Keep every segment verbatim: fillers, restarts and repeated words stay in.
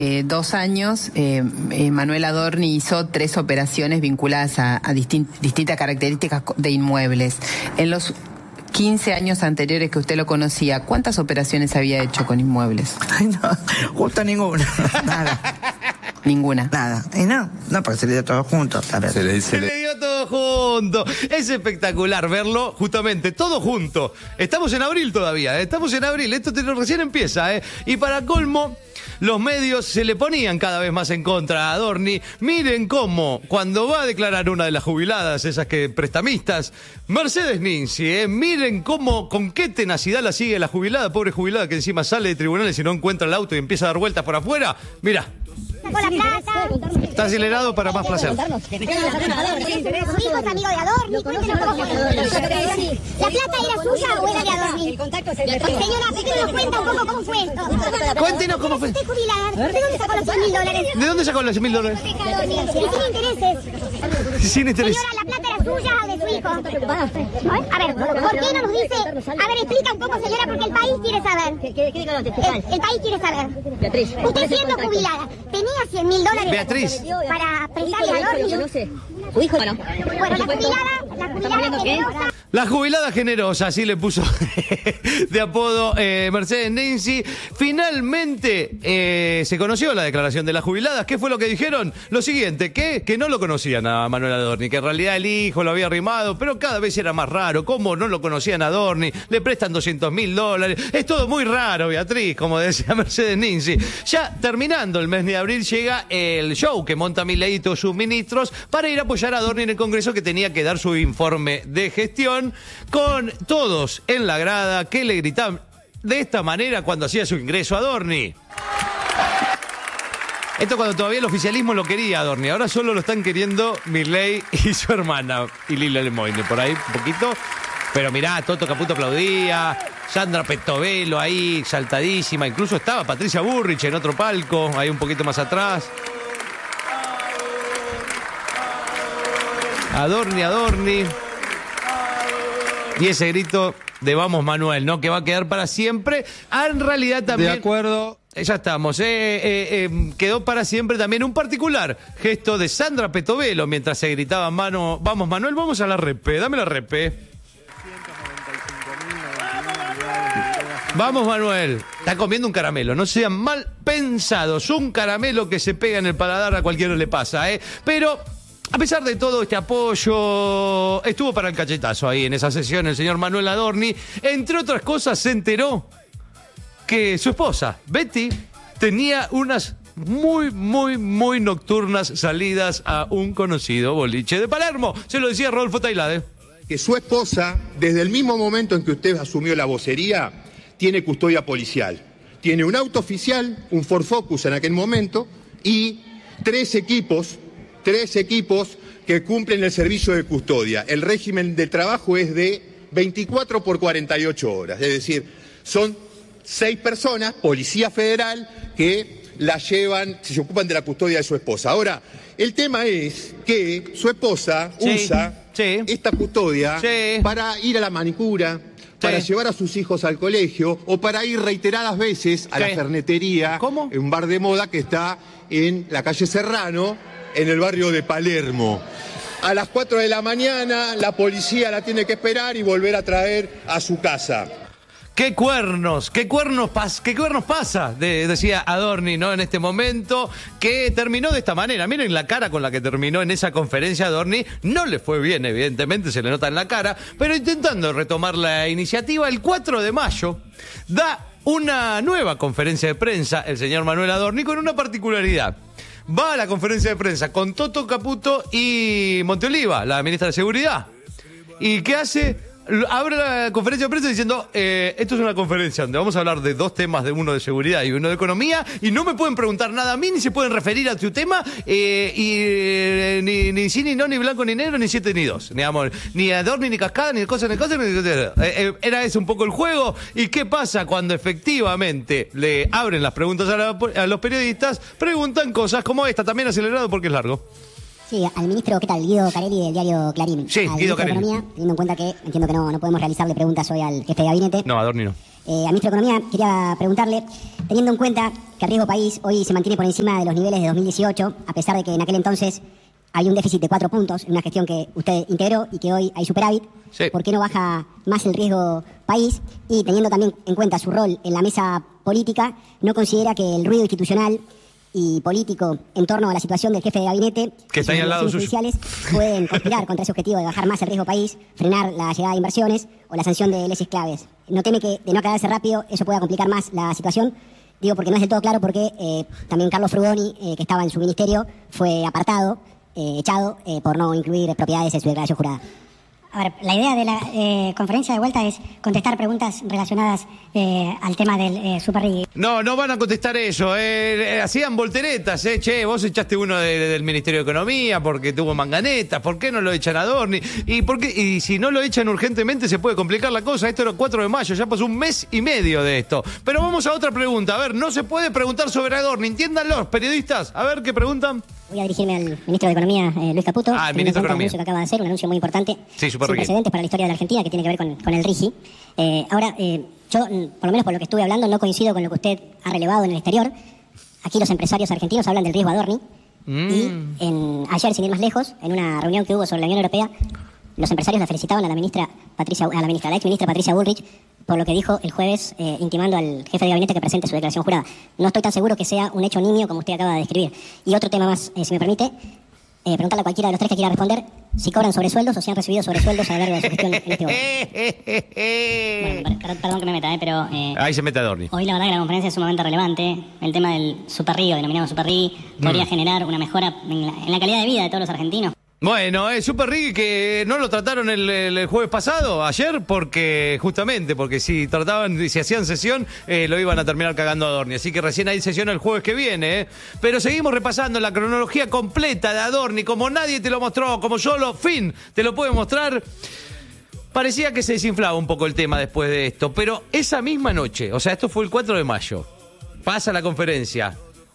Eh, dos años, eh, eh, Manuel Adorni hizo tres operaciones vinculadas a, a distin- distintas características de inmuebles. En los quince años anteriores que usted lo conocía, ¿cuántas operaciones había hecho con inmuebles? Ay, no, justo ninguna, nada. Ninguna. Nada. Y no, no, porque se le dio todo junto. ¿Sabes? Se le, Se le dio todo junto. Es espectacular verlo, justamente, todo junto. Estamos en abril todavía, ¿eh? Estamos en abril. Esto te, recién empieza, ¿eh? Y para colmo, los medios se le ponían cada vez más en contra a Adorni. Miren cómo, cuando va a declarar una de las jubiladas, esas que prestamistas, Mercedes Ninzi, ¿eh? Miren cómo, con qué tenacidad la sigue la jubilada, pobre jubilada que encima sale de tribunales y no encuentra el auto y empieza a dar vueltas por afuera. Mira. Con la plata. Está acelerado para más placer. Su hijo es amigo de Adorni. Cuéntenos cómo fue. ¿La plata era suya o era de Adorni? Señora, ¿por qué no nos cuenta un poco cómo fue esto? Cuéntenos cómo fue. ¿Usted jubilada? ¿De dónde sacó los cien mil dólares? ¿De dónde sacó los cien mil dólares? Y sin intereses. Sin interés. Señora, ¿la plata era suya o de su hijo? A ver, ¿por qué no nos dice? A ver, explica un poco, señora, porque el país quiere saber. El, el país quiere saber. Beatriz. Usted siendo jubilada, ¿tenía cien mil dólares Beatriz. para prestarle a Adorni? No sé. Tu hijo, bueno. Bueno, la jubilada, la jubilada generosa. La jubilada generosa, así le puso de apodo eh, Mercedes Ninzi. Finalmente eh, se conoció la declaración de las jubiladas. ¿Qué fue lo que dijeron? Lo siguiente, que, que no lo conocían a Manuel Adorni, que en realidad el hijo lo había arrimado, pero cada vez era más raro. ¿Cómo no lo conocían a Adorni? Le prestan doscientos mil dólares. Es todo muy raro, Beatriz, como decía Mercedes Ninzi. Ya terminando el mes de abril llega el show que monta Milei y todos sus ministros para ir a apoyar a Adorni en el Congreso, que tenía que dar su informe de gestión, con todos en la grada que le gritaban de esta manera cuando hacía su ingreso a Adorni. Esto cuando todavía el oficialismo lo quería Adorni, ahora solo lo están queriendo Milei y su hermana, y Lila Lemoine, por ahí un poquito. Pero mirá, Toto Caputo aplaudía, Sandra Petovelo ahí, saltadísima, incluso estaba Patricia Burrich en otro palco, ahí un poquito más atrás. Adorni, Adorni. Y ese grito de vamos Manuel, ¿no? Que va a quedar para siempre. Ah, en realidad también... De acuerdo. Ya estamos. Eh, eh, eh, quedó para siempre también un particular gesto de Sandra Petovelo mientras se gritaba mano, vamos Manuel, vamos a la repe, dame la repe. Vamos Manuel. Está comiendo un caramelo, no sean mal pensados. Un caramelo que se pega en el paladar a cualquiera le pasa, ¿eh? Pero... a pesar de todo este apoyo, estuvo para el cachetazo ahí en esa sesión el señor Manuel Adorni. Entre otras cosas, se enteró que su esposa, Betty, tenía unas muy, muy, muy nocturnas salidas a un conocido boliche de Palermo. Se lo decía Rodolfo Tailade. Que su esposa, desde el mismo momento en que usted asumió la vocería, tiene custodia policial. Tiene un auto oficial, un Ford Focus en aquel momento, y tres equipos... Tres equipos que cumplen el servicio de custodia. El régimen de trabajo es de veinticuatro por cuarenta y ocho horas. Es decir, son seis personas, Policía Federal, que la llevan, se ocupan de la custodia de su esposa. Ahora, el tema es que su esposa sí, usa sí. esta custodia sí. para ir a la manicura, para sí. llevar a sus hijos al colegio o para ir reiteradas veces a ¿Qué? la fernetería, ¿Cómo? en un bar de moda que está en la calle Serrano, en el barrio de Palermo. A las cuatro de la mañana la policía la tiene que esperar y volver a traer a su casa. ¿Qué cuernos? ¿Qué cuernos, pas qué cuernos pasa? De, decía Adorni, ¿no? En este momento, que terminó de esta manera. Miren la cara con la que terminó en esa conferencia Adorni. No le fue bien, evidentemente, se le nota en la cara, pero intentando retomar la iniciativa, el cuatro de mayo da una nueva conferencia de prensa el señor Manuel Adorni con una particularidad. Va a la conferencia de prensa con Toto Caputo y Monteoliva, la ministra de Seguridad. ¿Y qué hace? Abre la conferencia de prensa diciendo, eh, esto es una conferencia donde vamos a hablar de dos temas, de uno de seguridad y uno de economía, y no me pueden preguntar nada a mí, ni se pueden referir a tu tema, eh, y eh, ni, ni sí, ni no, ni blanco, ni negro, ni siete, ni dos. Ni amor, ni Adorni, ni cascada, ni cosa, ni cosa, ni... Eh, eh, era ese un poco el juego. ¿Y qué pasa cuando efectivamente le abren las preguntas a, la, a los periodistas? Preguntan cosas como esta, también acelerado porque es largo. Sí, al ministro, ¿qué tal? Guido Carelli del diario Clarín. Sí, al Guido Carelli. De Economía, teniendo en cuenta que entiendo que no, no podemos realizarle preguntas hoy al jefe de gabinete. No, Adorni no. Eh, al ministro de Economía quería preguntarle, teniendo en cuenta que el riesgo país hoy se mantiene por encima de los niveles de dos mil dieciocho, a pesar de que en aquel entonces hay un déficit de cuatro puntos en una gestión que usted integró y que hoy hay superávit, sí. ¿Por qué no baja más el riesgo país? Y teniendo también en cuenta su rol en la mesa política, ¿no considera que el ruido institucional y político en torno a la situación del jefe de gabinete que está ahí al lado suyo judiciales pueden conspirar contra ese objetivo de bajar más el riesgo país, frenar la llegada de inversiones o la sanción de leyes claves? ¿No teme que de no aclararse rápido eso pueda complicar más la situación? Digo porque no es del todo claro porque eh, también Carlos Frugoni, eh, que estaba en su ministerio, fue apartado, eh, echado eh, por no incluir propiedades en su declaración jurada. A ver, la idea de la eh, conferencia de vuelta es contestar preguntas relacionadas eh, al tema del eh, Super Rig. No, no van a contestar eso. Eh, eh, hacían volteretas, eh. Che, vos echaste uno de, de, del Ministerio de Economía porque tuvo manganetas. ¿Por qué no lo echan a Adorni? ¿Y, por qué? Y si no lo echan urgentemente se puede complicar la cosa. Esto era el cuatro de mayo, ya pasó un mes y medio de esto. Pero vamos a otra pregunta. A ver, no se puede preguntar sobre Adorni. Entiéndanlo, periodistas. A ver, ¿qué preguntan? Voy a dirigirme al ministro de Economía, eh, Luis Caputo. Ah, el ministro de Economía. Un anuncio que acaba de hacer, un anuncio muy importante. Sí, súper sin precedentes para la historia de la Argentina, que tiene que ver con, con el RIGI. Eh, ahora, eh, yo, por lo menos por lo que estuve hablando, no coincido con lo que usted ha relevado en el exterior. Aquí los empresarios argentinos hablan del riesgo Adorni. Mm. Y en, ayer, sin ir más lejos, en una reunión que hubo sobre la Unión Europea, los empresarios la felicitaban a la ministra Patricia, a la ministra, a la ex ministra Patricia Bullrich, por lo que dijo el jueves, eh, intimando al jefe de gabinete que presente su declaración jurada. No estoy tan seguro que sea un hecho nimio como usted acaba de describir. Y otro tema más, eh, si me permite, eh, preguntarle a cualquiera de los tres que quiera responder si cobran sobresueldos o si han recibido sobresueldos a lo largo de su gestión en este gobierno. Bueno, per- perdón que me meta, eh, pero... Eh, Ahí se mete Adorni. Hoy la verdad que la conferencia es sumamente relevante. El tema del Super Rig, denominado Super Rig, podría mm. generar una mejora en la, en la calidad de vida de todos los argentinos. Bueno, es eh, Super Rig que no lo trataron el, el, el jueves pasado, ayer, porque justamente, porque si trataban, si hacían sesión, eh, lo iban a terminar cagando a Adorni. Así que recién hay sesión el jueves que viene, ¿eh? Pero seguimos repasando la cronología completa de Adorni, como nadie te lo mostró, como solo Fin te lo puede mostrar. Parecía que se desinflaba un poco el tema después de esto, pero esa misma noche, o sea, esto fue el cuatro de mayo, pasa la conferencia.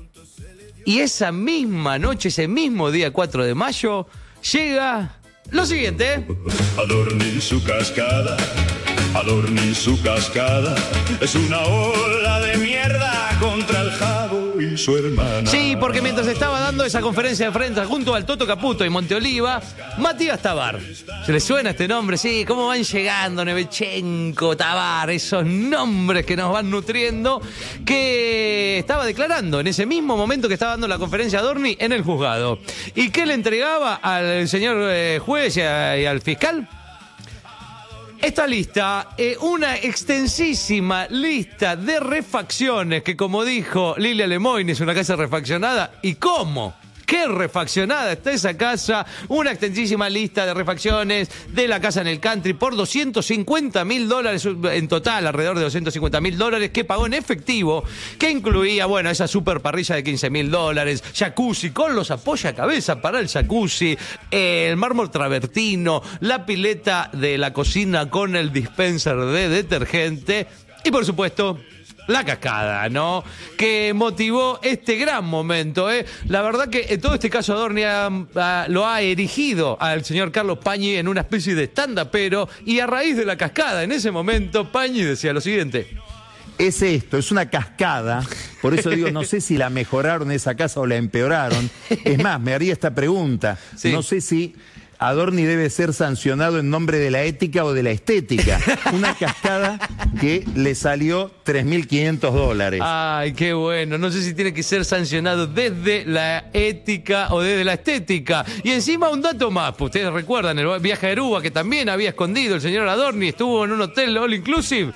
Y esa misma noche, ese mismo día cuatro de mayo, llega lo siguiente, ¿eh? Adorni su cascada, Adorni su cascada, es una ola de mierda contra el Jabo y su hermana. Sí, porque mientras estaba dando esa conferencia de prensa junto al Toto Caputo y Monteoliva, Matías Tabar. ¿Se le suena este nombre? Sí, cómo van llegando Nevchenko, Tabar, esos nombres que nos van nutriendo, que estaba declarando en ese mismo momento que estaba dando la conferencia Adorni en el juzgado. ¿Y qué le entregaba al señor eh, juez y, a, y al fiscal? Esta lista, eh, una extensísima lista de refacciones que, como dijo Lilia Lemoyne, es una casa refaccionada. ¿Y cómo? ¡Qué refaccionada está esa casa! Una extensísima lista de refacciones de la casa en el country por doscientos cincuenta mil dólares en total, alrededor de doscientos cincuenta mil dólares que pagó en efectivo, que incluía, bueno, esa super parrilla de quince mil dólares, jacuzzi con los apoyacabezas para el jacuzzi, el mármol travertino, la pileta de la cocina con el dispenser de detergente y, por supuesto, la cascada, ¿no? Que motivó este gran momento, ¿eh? La verdad que en todo este caso Adorni ha, ha, lo ha erigido al señor Carlos Pañi en una especie de stand-upero, y a raíz de la cascada, en ese momento, Pañi decía lo siguiente. Es esto, es una cascada, por eso digo, no sé si la mejoraron esa casa o la empeoraron. Es más, me haría esta pregunta, sí. No sé si Adorni debe ser sancionado en nombre de la ética o de la estética. Una cascada que le salió tres mil quinientos dólares. Ay, qué bueno. No sé si tiene que ser sancionado desde la ética o desde la estética. Y encima un dato más. Pues ustedes recuerdan el viaje a Aruba que también había escondido el señor Adorni. Estuvo en un hotel all inclusive.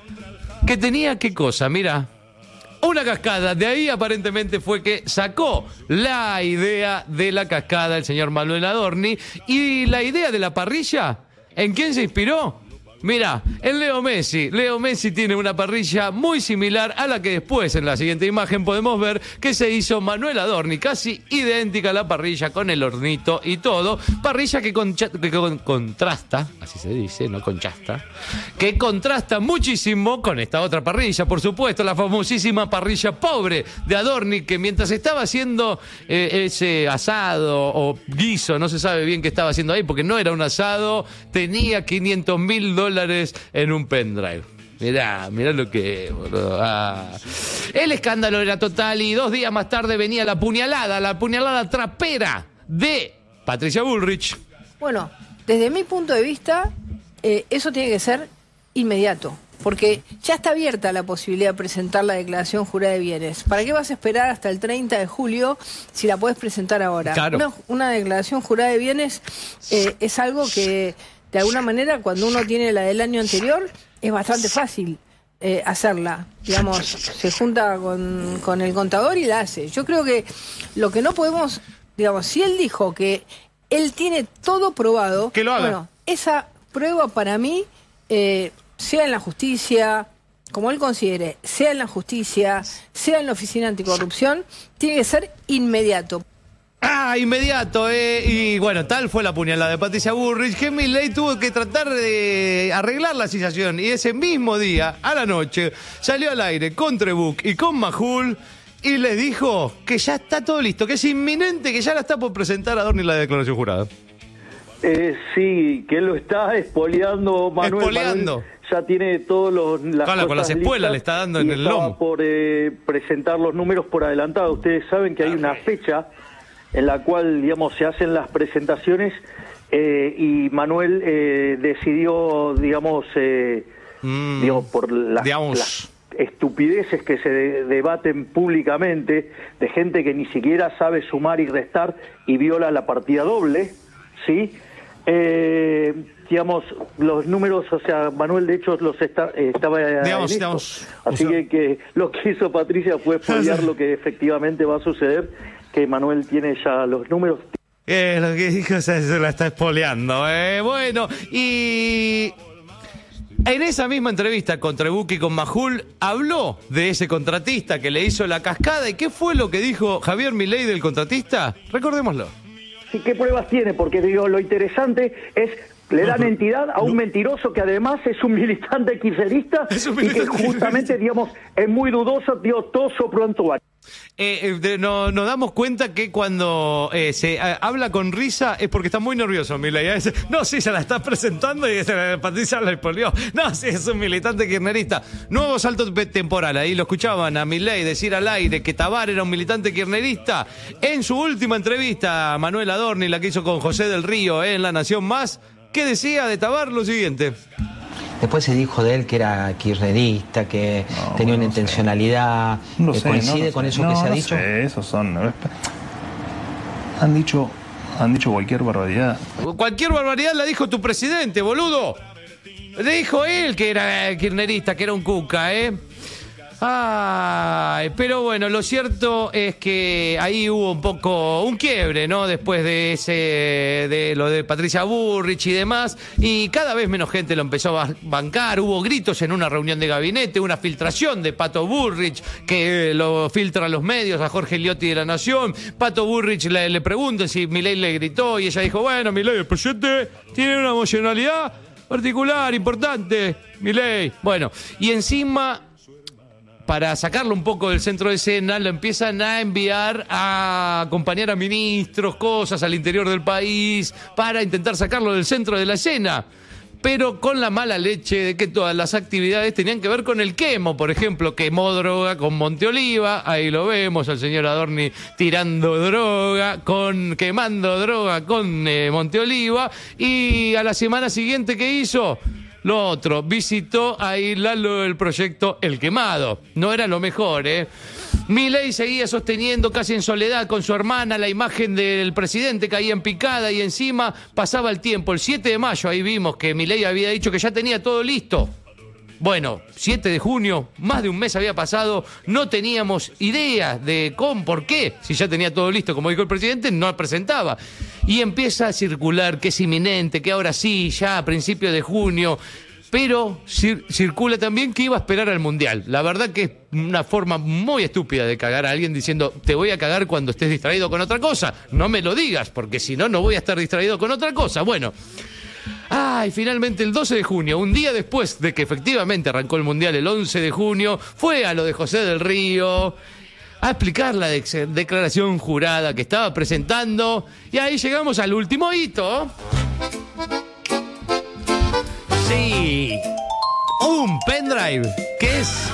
Que tenía, ¿qué cosa? Mira, una cascada. De ahí aparentemente fue que sacó la idea de la cascada el señor Manuel Adorni. Y la idea de la parrilla, ¿en quién se inspiró? Mira, en Leo Messi. Leo Messi tiene una parrilla muy similar a la que después, en la siguiente imagen, podemos ver que se hizo Manuel Adorni. Casi idéntica a la parrilla, con el hornito y todo. Parrilla que, concha, que con, contrasta, así se dice, no conchasta, que contrasta muchísimo con esta otra parrilla, por supuesto, la famosísima parrilla pobre de Adorni, que mientras estaba haciendo eh, ese asado o guiso, no se sabe bien qué estaba haciendo ahí, porque no era un asado, tenía quinientos mil dólares en un pendrive. Mirá, mirá lo que es, boludo. Ah. El escándalo era total y dos días más tarde venía la puñalada, la puñalada trapera de Patricia Bullrich. Bueno, desde mi punto de vista, eh, eso tiene que ser inmediato. Porque ya está abierta la posibilidad de presentar la declaración jurada de bienes. ¿Para qué vas a esperar hasta el treinta de julio si la puedes presentar ahora? Claro. Una, una declaración jurada de bienes eh, es algo que, de alguna manera, cuando uno tiene la del año anterior, es bastante fácil eh, hacerla. Digamos, se junta con, con el contador y la hace. Yo creo que lo que no podemos, digamos, si él dijo que él tiene todo probado, que lo haga. Bueno, esa prueba para mí... Eh, sea en la justicia, como él considere, sea en la justicia, sea en la Oficina Anticorrupción, tiene que ser inmediato. Ah, inmediato, eh. Y bueno, tal fue la puñalada de Patricia Bullrich que Milei tuvo que tratar de arreglar la situación. Y ese mismo día, a la noche, salió al aire con Trebuch y con Majul y les dijo que ya está todo listo, que es inminente, que ya la está por presentar a Adorni la declaración jurada. Eh, sí, que él lo está espoleando, Manuel. Espoleando. Manuel ya tiene todos los las claro, con las espuelas le está dando en el lomo. Por eh, presentar los números por adelantado. Ustedes saben que hay una fecha en la cual, digamos, se hacen las presentaciones eh, y Manuel eh, decidió, digamos, eh, mm, digamos por las, digamos. las estupideces que se de, debaten públicamente de gente que ni siquiera sabe sumar y restar y viola la partida doble, ¿sí? Eh, digamos, los números, o sea, Manuel de hecho los está, eh, estaba digamos, en digamos, así o sea... que, que lo que hizo Patricia fue spoilear lo que efectivamente va a suceder, que Manuel tiene ya los números. Eh, lo que dijo, o sea, se la está espoleando. Eh. Bueno, y en esa misma entrevista con Trebuch y con Majul habló de ese contratista que le hizo la cascada. ¿Y qué fue lo que dijo Javier Milei del contratista? Recordémoslo. Sí, ¿qué pruebas tiene? Porque digo, lo interesante es, le dan entidad a un mentiroso que además es un militante kirchnerista y que justamente, digamos, es muy dudoso, digo, todo pronto va. Eh, eh, de, no, nos damos cuenta que cuando eh, se eh, habla con risa es porque está muy nervioso Milei. ¿eh? No, sí, se la está presentando y se, Patricia la expolió. No, sí, es un militante kirchnerista. Nuevo salto temporal. Ahí lo escuchaban a Milei decir al aire que Tabar era un militante kirchnerista. En su última entrevista a Manuel Adorni, la que hizo con José del Río eh, en La Nación Más, ¿qué decía de Tabar? Lo siguiente. Después se dijo de él que era kirchnerista, que no, tenía una no intencionalidad. No sé, ¿Coincide no con eso no, que se ha no dicho? Sé, esos son... Han dicho, han dicho cualquier barbaridad. Cualquier barbaridad la dijo tu presidente, boludo. Le dijo él que era kirchnerista, que era un cuca, ¿eh? Ay, pero bueno, lo cierto es que ahí hubo un poco un quiebre, ¿no? Después de ese, de lo de Patricia Bullrich y demás, y cada vez menos gente lo empezó a bancar. Hubo gritos en una reunión de gabinete, una filtración de Pato Bullrich que lo filtra a los medios, a Jorge Liotti de La Nación. Pato Bullrich le, le pregunta si Milei le gritó y ella dijo, bueno, Milei, el presidente tiene una emocionalidad particular, importante, Milei. Bueno, y encima, para sacarlo un poco del centro de escena, lo empiezan a enviar a acompañar a ministros, cosas al interior del país, para intentar sacarlo del centro de la escena. Pero con la mala leche de que todas las actividades tenían que ver con el quemo. Por ejemplo, quemó droga con Monteoliva, ahí lo vemos al señor Adorni tirando droga, con quemando droga con eh, Monteoliva. Y a la semana siguiente, ¿qué hizo? Lo otro, visitó ahí Lalo el proyecto El Quemado. No era lo mejor, ¿eh? Milei seguía sosteniendo casi en soledad con su hermana la imagen del presidente, caía en picada y encima pasaba el tiempo. El siete de mayo ahí vimos que Milei había dicho que ya tenía todo listo. Bueno, siete de junio, más de un mes había pasado, no teníamos idea de cómo, por qué, si ya tenía todo listo, como dijo el presidente, no presentaba. Y empieza a circular que es inminente, que ahora sí, ya a principios de junio, pero cir- circula también que iba a esperar al Mundial. La verdad que es una forma muy estúpida de cagar a alguien diciendo, te voy a cagar cuando estés distraído con otra cosa. No me lo digas, porque si no, no voy a estar distraído con otra cosa. Bueno... Ah, y finalmente el doce de junio, un día después de que efectivamente arrancó el Mundial, el once de junio, fue a lo de José del Río a explicar la de- declaración jurada que estaba presentando, y ahí llegamos al último hito. Sí, un pendrive que es